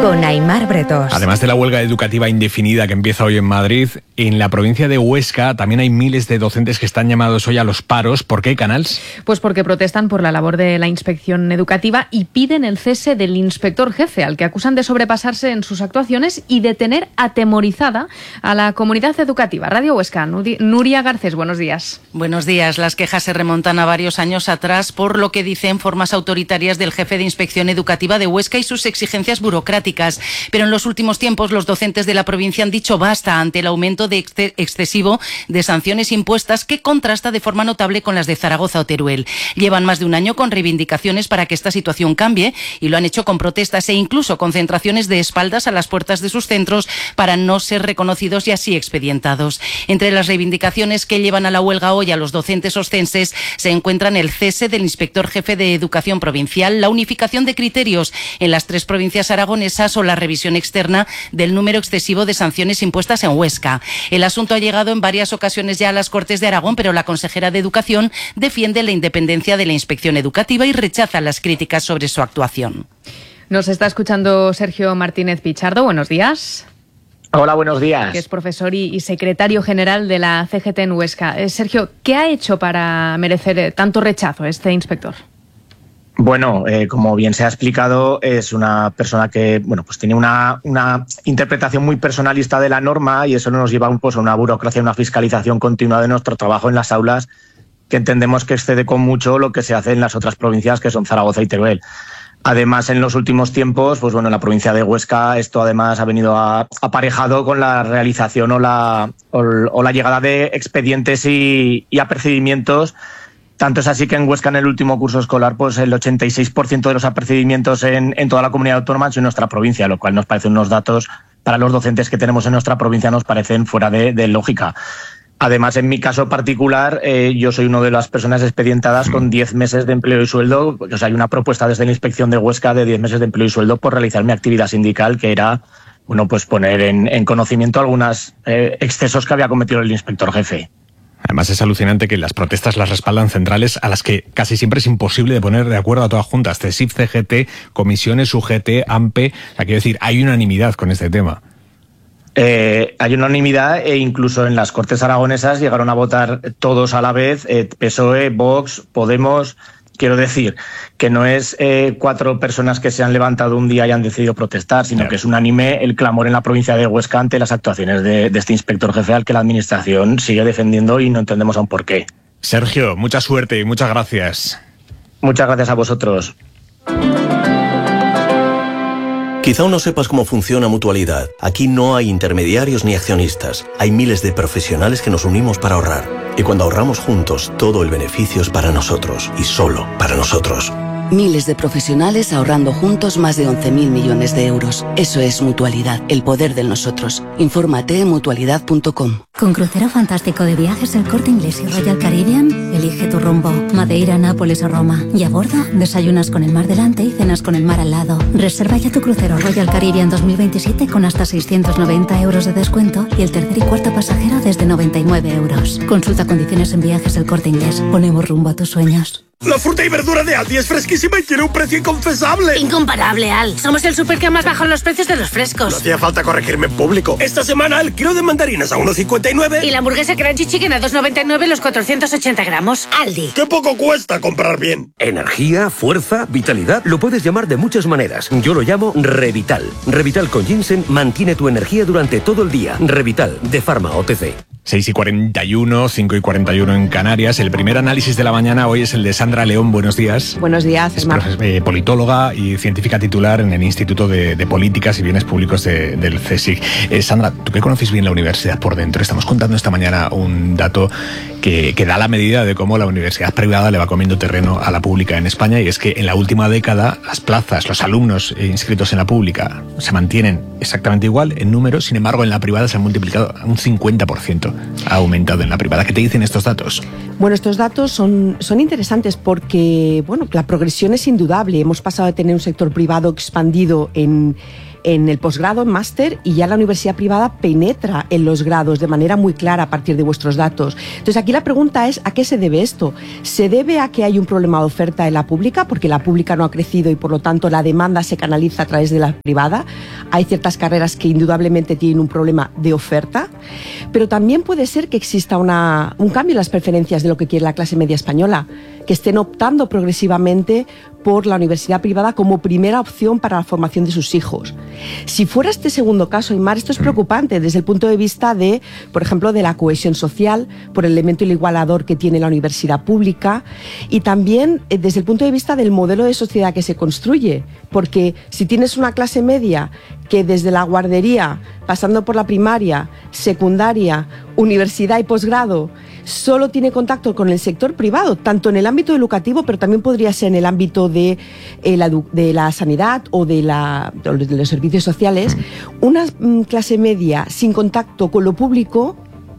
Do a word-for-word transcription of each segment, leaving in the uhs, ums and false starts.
con Aimar Bretos. Además de la huelga educativa indefinida que empieza hoy en Madrid, en la provincia de Huesca también hay miles de docentes que están llamados hoy a los paros. ¿Por qué, Canals? Pues porque protestan por la labor de la inspección educativa y piden el cese del inspector jefe, al que acusan de sobrepasarse en sus actuaciones y de tener atemorizada a la comunidad educativa. Radio Huesca, Nuria Garcés, buenos días. Buenos días. Las quejas se remontan a varios años atrás por lo que dicen formas autoritarias del jefe de inspección educativa de Huesca y sus exigencias burocráticas. Pero en los últimos tiempos los docentes de la provincia han dicho basta ante el aumento de ex excesivo de sanciones impuestas que contrasta de forma notable con las de Zaragoza o Teruel. Llevan más de un año con reivindicaciones para que esta situación cambie y lo han hecho con protestas e incluso concentraciones de espaldas a las puertas de sus centros para no ser reconocidos y así expedientados. Entre las reivindicaciones que llevan a la huelga hoy a los docentes oscenses se encuentran el cese del inspector jefe de educación provincial, la unificación de criterios en las tres provincias aragonesas o la revisión externa del número excesivo de sanciones impuestas en Huesca. El asunto ha llegado en varias ocasiones ya a las Cortes de Aragón, pero la consejera de Educación defiende la independencia de la inspección educativa y rechaza las críticas sobre su actuación. Nos está escuchando Sergio Martínez Pichardo. Buenos días. Hola, buenos días. Que es profesor y, y secretario general de la C G T en Huesca. Eh, Sergio, ¿qué ha hecho para merecer eh, tanto rechazo este inspector? Bueno, eh, como bien se ha explicado, es una persona que bueno, pues tiene una, una interpretación muy personalista de la norma y eso nos lleva un, pues, a una burocracia, una fiscalización continua de nuestro trabajo en las aulas que entendemos que excede con mucho lo que se hace en las otras provincias que son Zaragoza y Teruel. Además, en los últimos tiempos, pues bueno, en la provincia de Huesca esto además ha venido a, aparejado con la realización o la, o, o la llegada de expedientes y, y apercibimientos. Tanto es así que en Huesca en el último curso escolar pues el ochenta y seis por ciento de los apercibimientos en, en toda la comunidad autónoma han sido en nuestra provincia, lo cual nos parece unos datos para los docentes que tenemos en nuestra provincia nos parecen fuera de, de lógica. Además, en mi caso particular, eh, yo soy una de las personas expedientadas con diez meses de empleo y sueldo. O sea, hay una propuesta desde la inspección de Huesca de diez meses de empleo y sueldo por realizar mi actividad sindical, que era bueno, pues poner en, en conocimiento algunos eh, excesos que había cometido el inspector jefe. Además es alucinante que las protestas las respaldan centrales a las que casi siempre es imposible de poner de acuerdo a todas juntas. CESIF, C G T, comisiones, U G T, A M P E. O sea, quiero decir, hay unanimidad con este tema. Eh, hay unanimidad e incluso en las Cortes aragonesas llegaron a votar todos a la vez, eh, P S O E, Vox, Podemos. Quiero decir que no es eh, cuatro personas que se han levantado un día y han decidido protestar, sino claro, que es unánime el clamor en la provincia de Huesca ante las actuaciones de, de este inspector jefe al que la administración sigue defendiendo y no entendemos aún por qué. Sergio, mucha suerte y muchas gracias. Muchas gracias a vosotros. Quizá aún no sepas cómo funciona Mutualidad. Aquí no hay intermediarios ni accionistas. Hay miles de profesionales que nos unimos para ahorrar. Y cuando ahorramos juntos, todo el beneficio es para nosotros y solo para nosotros. Miles de profesionales ahorrando juntos más de once mil millones de euros. Eso es Mutualidad, el poder del nosotros. Infórmate en mutualidad punto com. Con crucero fantástico de viajes El Corte Inglés y Royal Caribbean, elige tu rumbo. Madeira, Nápoles o Roma. Y a bordo, desayunas con el mar delante y cenas con el mar al lado. Reserva ya tu crucero Royal Caribbean dos mil veintisiete con hasta seiscientos noventa euros de descuento y el tercer y cuarto pasajero desde noventa y nueve euros. Consulta condiciones en Viajes El Corte Inglés. Ponemos rumbo a tus sueños. La fruta y verdura de Aldi es fresquísima y tiene un precio inconfesable. Incomparable, Al. Somos el súper que más bajado los precios de los frescos. No hacía falta corregirme en público. Esta semana el kilo de mandarinas a uno cincuenta y nueve. Y la hamburguesa Crunchy Chicken a dos noventa y nueve los cuatrocientos ochenta gramos. Aldi. ¡Qué poco cuesta comprar bien! Energía, fuerza, vitalidad. Lo puedes llamar de muchas maneras. Yo lo llamo Revital. Revital con ginseng mantiene tu energía durante todo el día. Revital, de Pharma O T C. seis y cuarenta y uno, cinco y cuarenta y uno en Canarias. El primer análisis de la mañana hoy es el de Sandra León. Buenos días. Buenos días, es eh, politóloga y científica titular en el Instituto de, de Políticas y Bienes Públicos de, del CSIC. Eh, Sandra, tú que conoces bien la universidad por dentro, estamos contando esta mañana un dato que, que da la medida de cómo la universidad privada le va comiendo terreno a la pública en España, y es que en la última década las plazas, los alumnos inscritos en la pública se mantienen exactamente igual en número, sin embargo en la privada se han multiplicado un cincuenta por ciento, ha aumentado en la privada. ¿Qué te dicen estos datos? Bueno, estos datos son, son interesantes porque bueno, la progresión es indudable. Hemos pasado de tener un sector privado expandido en en el posgrado, en máster, y ya la universidad privada penetra en los grados de manera muy clara a partir de vuestros datos. Entonces aquí la pregunta es, ¿a qué se debe esto? ¿Se debe a que hay un problema de oferta en la pública, porque la pública no ha crecido y por lo tanto la demanda se canaliza a través de la privada? Hay ciertas carreras que indudablemente tienen un problema de oferta, pero también puede ser que exista una, un cambio en las preferencias de lo que quiere la clase media española, que estén optando progresivamente por la universidad privada como primera opción para la formación de sus hijos. Si fuera este segundo caso, Aymar, esto es preocupante desde el punto de vista de, por ejemplo, de la cohesión social, por el elemento igualador que tiene la universidad pública, y también eh, desde el punto de vista del modelo de sociedad que se construye, porque si tienes una clase media que desde la guardería, pasando por la primaria, secundaria, universidad y posgrado, solo tiene contacto con el sector privado, tanto en el ámbito educativo, pero también podría ser en el ámbito de, eh, la, de la sanidad o de, la, de los servicios sociales, una mm, clase media sin contacto con lo público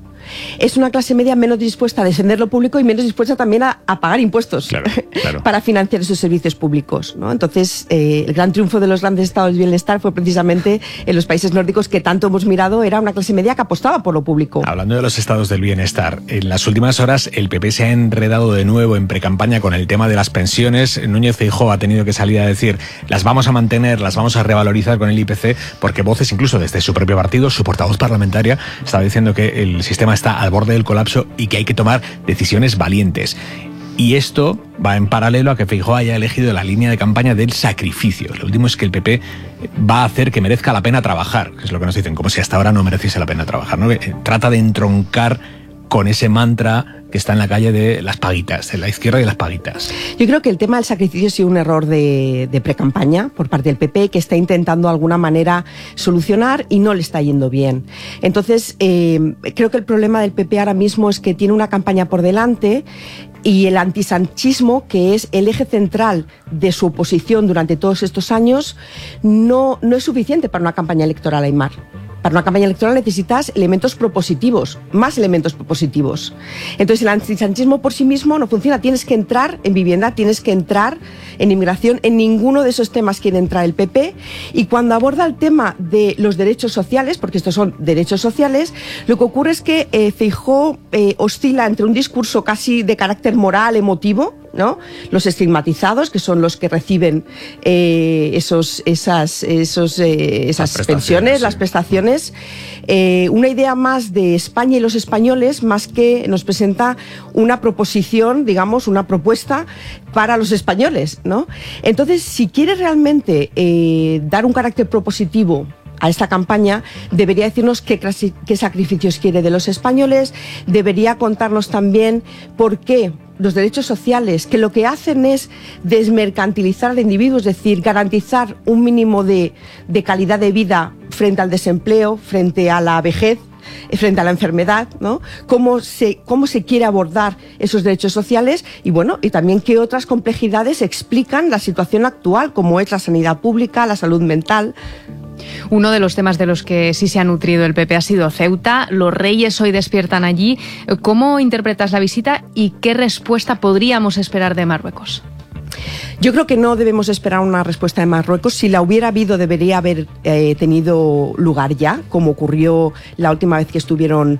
es una clase media menos dispuesta a defender lo público y menos dispuesta también a, a pagar impuestos, claro, claro, para financiar esos servicios públicos, ¿no? Entonces, eh, el gran triunfo de los grandes estados de bienestar fue precisamente en los países nórdicos, que tanto hemos mirado, era una clase media que apostaba por lo público. Hablando de los estados del bienestar, en las últimas horas el P P se ha enredado de nuevo en precampaña con el tema de las pensiones. Núñez Feijóo ha tenido que salir a decir, las vamos a mantener, las vamos a revalorizar con el I P C, porque voces incluso desde su propio partido, su portavoz parlamentaria, estaba diciendo que el sistema está al borde del colapso y que hay que tomar decisiones valientes. Y esto va en paralelo a que Feijóo haya elegido la línea de campaña del sacrificio. Lo último es que el P P va a hacer que merezca la pena trabajar, que es lo que nos dicen, como si hasta ahora no mereciese la pena trabajar, ¿no? Trata de entroncar con ese mantra que está en la calle de las paguitas, de la izquierda y las paguitas. Yo creo que el tema del sacrificio ha sido un error de, de precampaña por parte del P P, que está intentando de alguna manera solucionar y no le está yendo bien. Entonces, eh, creo que el problema del P P ahora mismo es que tiene una campaña por delante y el antisanchismo, que es el eje central de su oposición durante todos estos años, no, no es suficiente para una campaña electoral, Aymar. Para una campaña electoral necesitas elementos propositivos, más elementos propositivos. Entonces el antisanchismo por sí mismo no funciona. Tienes que entrar en vivienda, tienes que entrar en inmigración. En ninguno de esos temas quiere entrar el P P. Y cuando aborda el tema de los derechos sociales, porque estos son derechos sociales, lo que ocurre es que eh, Feijóo eh, oscila entre un discurso casi de carácter moral, emotivo, ¿no? Los estigmatizados, que son los que reciben eh, esos, esas, esos, eh, esas las pensiones, sí. las prestaciones. Eh, una idea más de España y los españoles, más que nos presenta una proposición, digamos, una propuesta para los españoles, ¿no? Entonces, si quiere realmente eh, dar un carácter propositivo a esta campaña, debería decirnos qué, qué sacrificios quiere de los españoles, debería contarnos también por qué los derechos sociales, que lo que hacen es desmercantilizar al individuo, es decir, garantizar un mínimo de, de calidad de vida frente al desempleo, frente a la vejez, frente a la enfermedad, ¿no? Cómo se, cómo se quiere abordar esos derechos sociales y, bueno, y también qué otras complejidades explican la situación actual, como es la sanidad pública, la salud mental. Uno de los temas de los que sí se ha nutrido el P P ha sido Ceuta. Los Reyes hoy despiertan allí. ¿Cómo interpretas la visita y qué respuesta podríamos esperar de Marruecos? Yo creo que no debemos esperar una respuesta de Marruecos. Si la hubiera habido, debería haber eh, tenido lugar ya, como ocurrió la última vez que estuvieron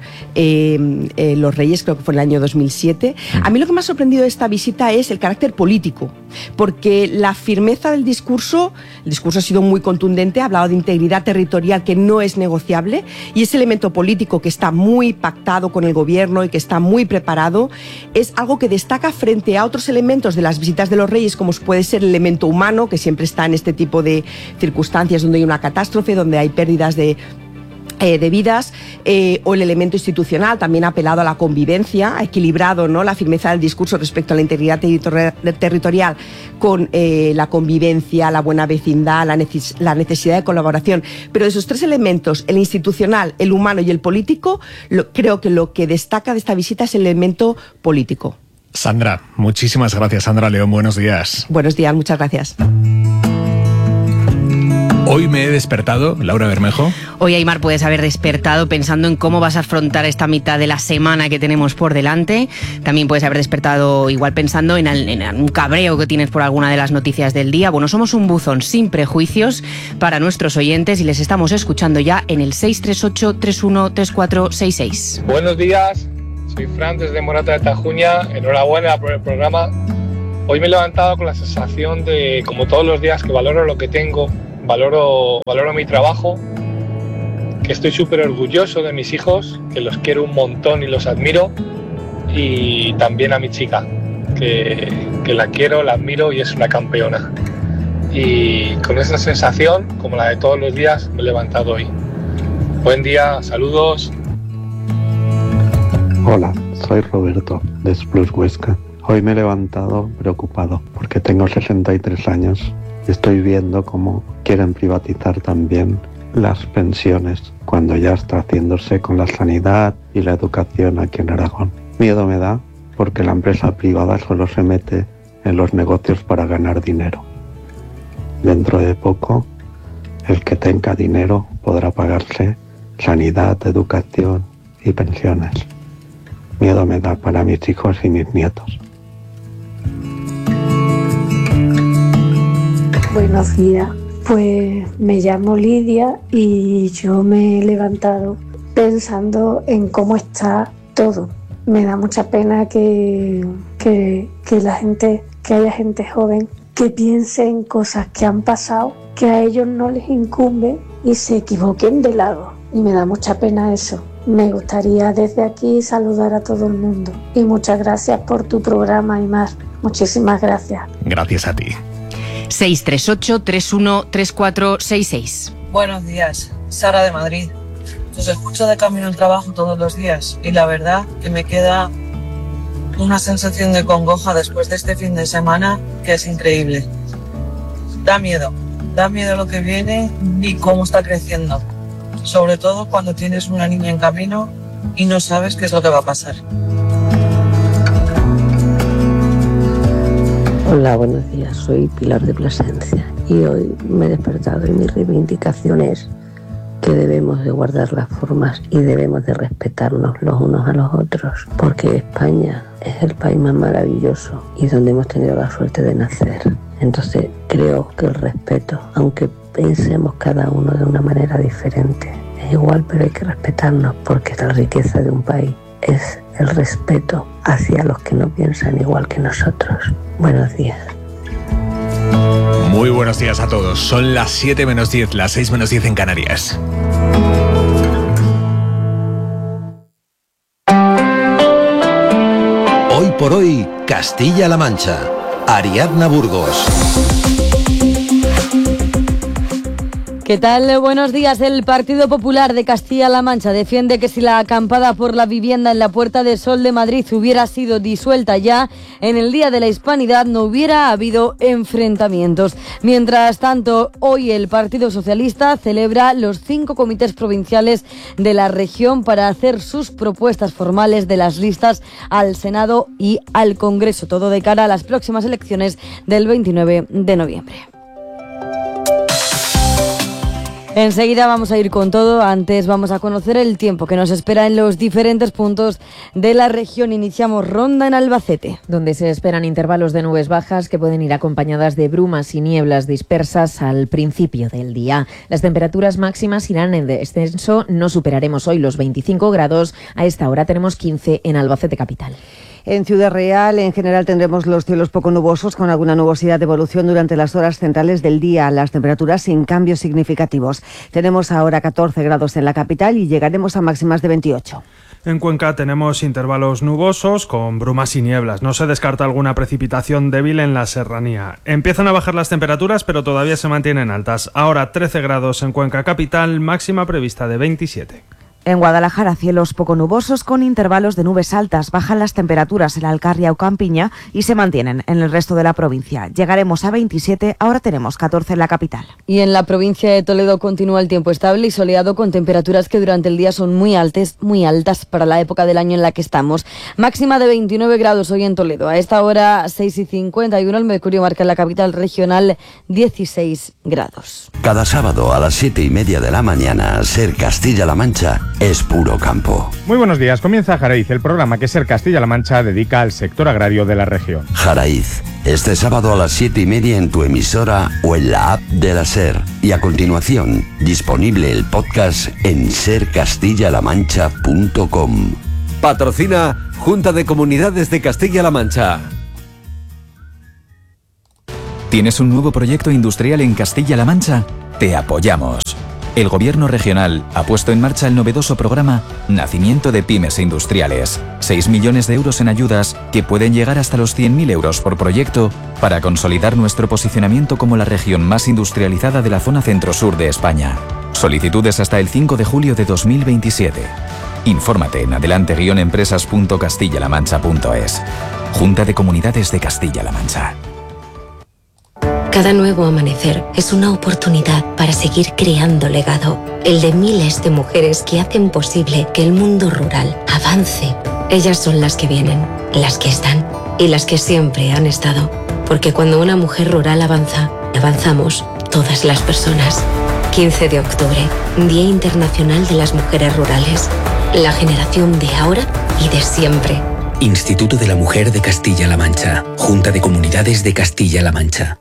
eh, eh, los Reyes, creo que fue en el año dos mil siete. A mí lo que me ha sorprendido de esta visita es el carácter político, porque la firmeza del discurso, el discurso ha sido muy contundente, ha hablado de integridad territorial que no es negociable, y ese elemento político que está muy pactado con el gobierno y que está muy preparado, es algo que destaca frente a otros elementos de las visitas de los Reyes, como puede ser el elemento humano, que siempre está en este tipo de circunstancias donde hay una catástrofe, donde hay pérdidas de Eh, de vidas, eh, o el elemento institucional, también ha apelado a la convivencia, ha equilibrado, ¿no?, la firmeza del discurso respecto a la integridad territori- territorial con eh, la convivencia, la buena vecindad, la, neces- la necesidad de colaboración. Pero de esos tres elementos, el institucional, el humano y el político, lo, creo que lo que destaca de esta visita es el elemento político. Sandra, muchísimas gracias. Sandra León, buenos días. Buenos días, muchas gracias. Hoy me he despertado, Laura Bermejo. Hoy, Aimar, puedes haber despertado pensando en cómo vas a afrontar esta mitad de la semana que tenemos por delante. También puedes haber despertado igual pensando en, el, en un cabreo que tienes por alguna de las noticias del día. Bueno, somos un buzón sin prejuicios para nuestros oyentes y les estamos escuchando ya en el seis tres ocho, tres uno tres cuatro seis seis. Buenos días, soy Fran desde Morata de Tajuña. Enhorabuena por el programa. Hoy me he levantado con la sensación de, como todos los días, que valoro lo que tengo, valoro, valoro mi trabajo, que estoy súper orgulloso de mis hijos, que los quiero un montón y los admiro, y también a mi chica, que, que la quiero, la admiro y es una campeona. Y con esa sensación, como la de todos los días, me he levantado hoy. Buen día, saludos. Hola, soy Roberto, de Splus Huesca. Hoy me he levantado preocupado porque tengo sesenta y tres años y estoy viendo cómo quieren privatizar también las pensiones cuando ya está haciéndose con la sanidad y la educación aquí en Aragón. Miedo me da porque la empresa privada solo se mete en los negocios para ganar dinero. Dentro de poco, el que tenga dinero podrá pagarse sanidad, educación y pensiones. Miedo me da para mis hijos y mis nietos. Buenos días, pues me llamo Lidia y yo me he levantado pensando en cómo está todo. Me da mucha pena que, que, que la gente, que haya gente joven que piense en cosas que han pasado, que a ellos no les incumbe y se equivoquen de lado. Y me da mucha pena eso. Me gustaría desde aquí saludar a todo el mundo. Y muchas gracias por tu programa, Aimar. Muchísimas gracias. Gracias a ti. seis tres ocho, tres uno tres cuatro seis seis. Buenos días, Sara de Madrid. Os escucho de camino al trabajo todos los días y la verdad que me queda una sensación de congoja después de este fin de semana que es increíble. Da miedo, da miedo lo que viene y cómo está creciendo. Sobre todo cuando tienes una niña en camino y no sabes qué es lo que va a pasar. Hola, buenos días. Soy Pilar de Plasencia y hoy me he despertado y mi reivindicación es que debemos de guardar las formas y debemos de respetarnos los unos a los otros, porque España es el país más maravilloso y donde hemos tenido la suerte de nacer. Entonces creo que el respeto, aunque pensemos cada uno de una manera diferente, es igual, pero hay que respetarnos porque la riqueza de un país es el respeto hacia los que no piensan igual que nosotros. Buenos días. Muy buenos días a todos. Son las siete menos diez, las seis menos diez en Canarias. Hoy por hoy, Castilla-La Mancha. Ariadna Burgos. ¿Qué tal? Buenos días. El Partido Popular de Castilla-La Mancha defiende que si la acampada por la vivienda en la Puerta del Sol de Madrid hubiera sido disuelta ya en el Día de la Hispanidad, no hubiera habido enfrentamientos. Mientras tanto, hoy el Partido Socialista celebra los cinco comités provinciales de la región para hacer sus propuestas formales de las listas al Senado y al Congreso, todo de cara a las próximas elecciones del veintinueve de noviembre. Enseguida vamos a ir con todo. Antes vamos a conocer el tiempo que nos espera en los diferentes puntos de la región. Iniciamos ronda en Albacete, donde se esperan intervalos de nubes bajas que pueden ir acompañadas de brumas y nieblas dispersas al principio del día. Las temperaturas máximas irán en descenso. No superaremos hoy los veinticinco grados. A esta hora tenemos quince en Albacete capital. En Ciudad Real, en general, tendremos los cielos poco nubosos, con alguna nubosidad de evolución durante las horas centrales del día. Las temperaturas sin cambios significativos. Tenemos ahora catorce grados en la capital y llegaremos a máximas de veintiocho. En Cuenca tenemos intervalos nubosos con brumas y nieblas. No se descarta alguna precipitación débil en la serranía. Empiezan a bajar las temperaturas, pero todavía se mantienen altas. Ahora trece grados en Cuenca capital, máxima prevista de veintisiete. En Guadalajara, cielos poco nubosos con intervalos de nubes altas. Bajan las temperaturas en Alcarria o Campiña y se mantienen en el resto de la provincia. Llegaremos a veintisiete, ahora tenemos catorce en la capital. Y en la provincia de Toledo continúa el tiempo estable y soleado con temperaturas que durante el día son muy altas, muy altas para la época del año en la que estamos. Máxima de veintinueve grados hoy en Toledo. A esta hora seis y cincuenta y uno el mercurio marca en la capital regional dieciséis grados. Cada sábado a las siete y media de la mañana, Ser Castilla-La Mancha es puro campo. Muy buenos días, comienza Jaraiz, el programa que Ser Castilla-La Mancha dedica al sector agrario de la región. Jaraiz, este sábado a las siete y media en tu emisora o en la app de la Ser. Y a continuación, disponible el podcast en ser castilla la mancha punto com. Patrocina Junta de Comunidades de Castilla-La Mancha. ¿Tienes un nuevo proyecto industrial en Castilla-La Mancha? Te apoyamos. El Gobierno regional ha puesto en marcha el novedoso programa Nacimiento de Pymes Industriales. seis millones de euros en ayudas que pueden llegar hasta los cien mil euros por proyecto para consolidar nuestro posicionamiento como la región más industrializada de la zona centro-sur de España. Solicitudes hasta el cinco de julio de dos mil veintisiete. Infórmate en adelante guion empresas punto castilla la mancha punto es. Junta de Comunidades de Castilla-La Mancha. Cada nuevo amanecer es una oportunidad para seguir creando legado, el de miles de mujeres que hacen posible que el mundo rural avance. Ellas son las que vienen, las que están y las que siempre han estado, porque cuando una mujer rural avanza, avanzamos todas las personas. quince de octubre, Día Internacional de las Mujeres Rurales, la generación de ahora y de siempre. Instituto de la Mujer de Castilla-La Mancha, Junta de Comunidades de Castilla-La Mancha.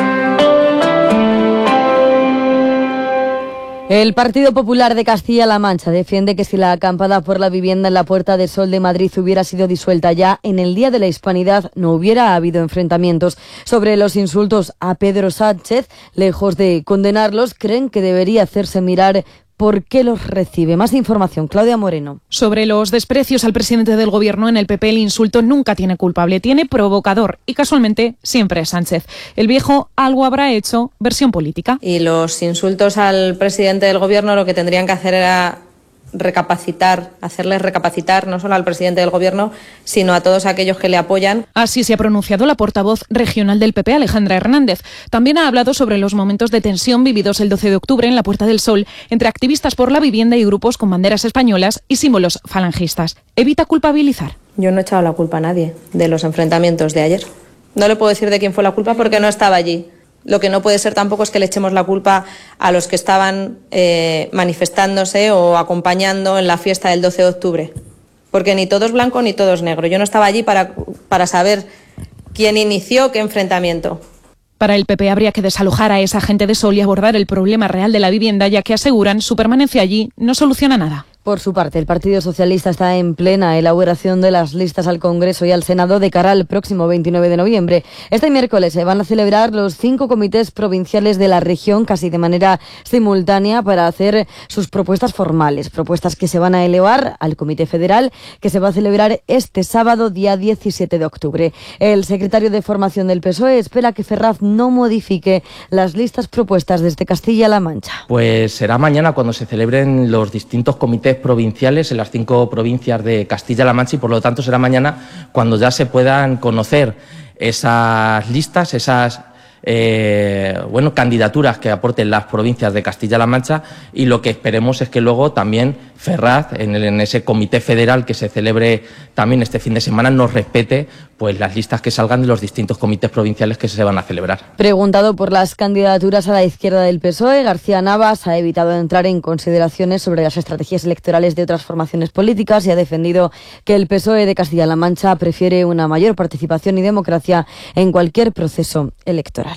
El Partido Popular de Castilla-La Mancha defiende que si la acampada por la vivienda en la Puerta del Sol de Madrid hubiera sido disuelta ya en el Día de la Hispanidad, no hubiera habido enfrentamientos. Sobre los insultos a Pedro Sánchez, lejos de condenarlos, creen que debería hacerse mirar ¿por qué los recibe? Más información, Claudia Moreno. Sobre los desprecios al presidente del Gobierno en el P P, el insulto nunca tiene culpable, tiene provocador y casualmente siempre es Sánchez. El viejo algo habrá hecho, versión política. Y los insultos al presidente del Gobierno lo que tendrían que hacer era recapacitar, hacerles recapacitar no solo al presidente del Gobierno, sino a todos aquellos que le apoyan. Así se ha pronunciado la portavoz regional del P P, Alejandra Hernández. También ha hablado sobre los momentos de tensión vividos el doce de octubre en la Puerta del Sol entre activistas por la vivienda y grupos con banderas españolas y símbolos falangistas. Evita culpabilizar. Yo no he echado la culpa a nadie de los enfrentamientos de ayer. No le puedo decir de quién fue la culpa porque no estaba allí. Lo que no puede ser tampoco es que le echemos la culpa a los que estaban eh, manifestándose o acompañando en la fiesta del doce de octubre. Porque ni todo es blanco ni todo es negro. Yo no estaba allí para, para saber quién inició qué enfrentamiento. Para el P P habría que desalojar a esa gente de Sol y abordar el problema real de la vivienda, ya que aseguran su permanencia allí no soluciona nada. Por su parte, el Partido Socialista está en plena elaboración de las listas al Congreso y al Senado de cara al próximo veintinueve de noviembre. Este miércoles se van a celebrar los cinco comités provinciales de la región casi de manera simultánea para hacer sus propuestas formales, propuestas que se van a elevar al Comité Federal que se va a celebrar este sábado, día diecisiete de octubre. El secretario de Formación del P S O E espera que Ferraz no modifique las listas propuestas desde Castilla-La Mancha. Pues será mañana cuando se celebren los distintos comités provinciales en las cinco provincias de Castilla-La Mancha y por lo tanto será mañana cuando ya se puedan conocer esas listas, esas eh, bueno, candidaturas que aporten las provincias de Castilla-La Mancha y lo que esperemos es que luego también Ferraz, en, el, en ese comité federal que se celebre también este fin de semana, nos respete pues las listas que salgan de los distintos comités provinciales que se van a celebrar. Preguntado por las candidaturas a la izquierda del P S O E, García Navas ha evitado entrar en consideraciones sobre las estrategias electorales de otras formaciones políticas y ha defendido que el P S O E de Castilla-La Mancha prefiere una mayor participación y democracia en cualquier proceso electoral.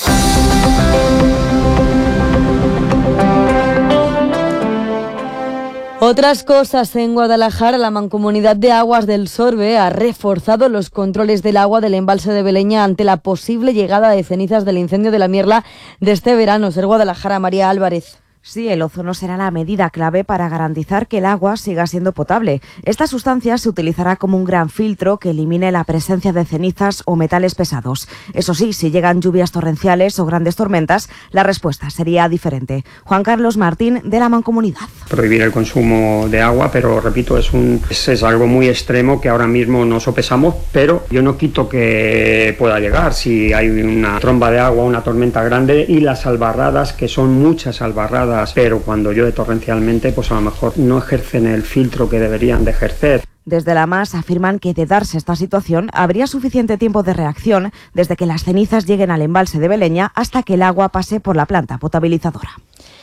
Otras cosas en Guadalajara, la Mancomunidad de Aguas del Sorbe ha reforzado los controles del agua del embalse de Beleña ante la posible llegada de cenizas del incendio de la Mierla de este verano. Ser Guadalajara, María Álvarez. Sí, el ozono será la medida clave para garantizar que el agua siga siendo potable. Esta sustancia se utilizará como un gran filtro que elimine la presencia de cenizas o metales pesados. Eso sí, si llegan lluvias torrenciales o grandes tormentas, la respuesta sería diferente. Juan Carlos Martín, de la Mancomunidad. Prohibir el consumo de agua, pero repito, es, un, es, es algo muy extremo que ahora mismo no sopesamos, pero yo no quito que pueda llegar si hay una tromba de agua, una tormenta grande y las albarradas, que son muchas albarradas, pero cuando llueve torrencialmente, pues a lo mejor no ejercen el filtro que deberían de ejercer. Desde la M A S afirman que de darse esta situación habría suficiente tiempo de reacción desde que las cenizas lleguen al embalse de Beleña hasta que el agua pase por la planta potabilizadora.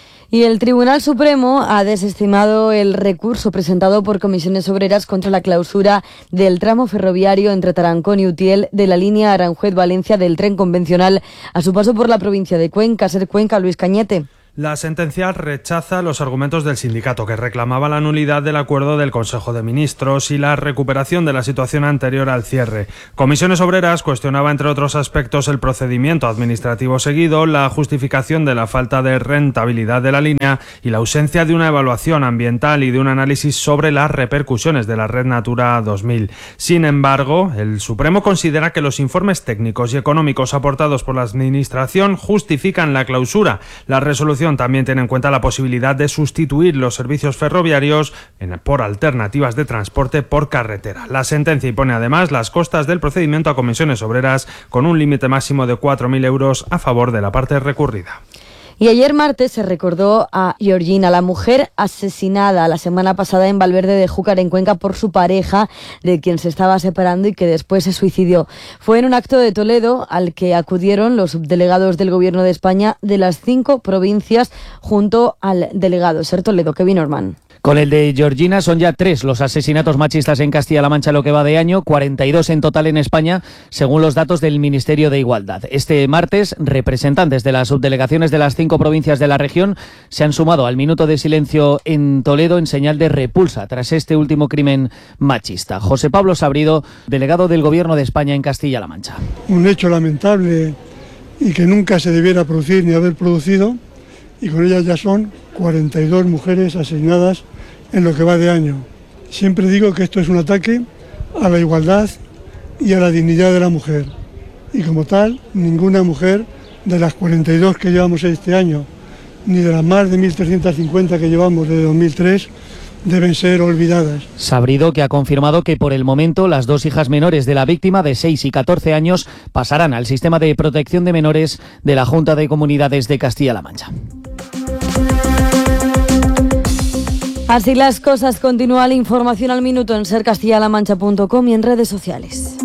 Y el Tribunal Supremo ha desestimado el recurso presentado por Comisiones Obreras contra la clausura del tramo ferroviario entre Tarancón y Utiel de la línea Aranjuez-Valencia del tren convencional a su paso por la provincia de Cuenca. Ser Cuenca, Luis Cañete. La sentencia rechaza los argumentos del sindicato, que reclamaba la nulidad del acuerdo del Consejo de Ministros y la recuperación de la situación anterior al cierre. Comisiones Obreras cuestionaba, entre otros aspectos, el procedimiento administrativo seguido, la justificación de la falta de rentabilidad de la línea y la ausencia de una evaluación ambiental y de un análisis sobre las repercusiones de la Red Natura dos mil. Sin embargo, el Supremo considera que los informes técnicos y económicos aportados por la Administración justifican la clausura. La resolución también tiene en cuenta la posibilidad de sustituir los servicios ferroviarios en, por alternativas de transporte por carretera. La sentencia impone además las costas del procedimiento a Comisiones Obreras con un límite máximo de cuatro mil euros a favor de la parte recurrida. Y ayer martes se recordó a Georgina, la mujer asesinada la semana pasada en Valverde de Júcar, en Cuenca, por su pareja, de quien se estaba separando y que después se suicidó. Fue en un acto de Toledo al que acudieron los subdelegados del Gobierno de España de las cinco provincias junto al delegado Ser Toledo, Kevin Orman. Con el de Georgina son ya tres los asesinatos machistas en Castilla-La Mancha lo que va de año, cuarenta y dos en total en España, según los datos del Ministerio de Igualdad. Este martes, representantes de las subdelegaciones de las cinco provincias de la región se han sumado al minuto de silencio en Toledo en señal de repulsa tras este último crimen machista. José Pablo Sabrido, delegado del Gobierno de España en Castilla-La Mancha. Un hecho lamentable y que nunca se debiera producir ni haber producido, y con ellas ya son cuarenta y dos mujeres asesinadas en lo que va de año. Siempre digo que esto es un ataque a la igualdad y a la dignidad de la mujer. Y como tal, ninguna mujer de las cuarenta y dos que llevamos este año, ni de las más de mil trescientas cincuenta que llevamos desde dos mil tres, deben ser olvidadas. Sabrido, que ha confirmado que por el momento las dos hijas menores de la víctima, de seis y catorce años, pasarán al sistema de protección de menores de la Junta de Comunidades de Castilla-La Mancha. Así las cosas, continúa la información al minuto en ser castilla la mancha punto com y en redes sociales.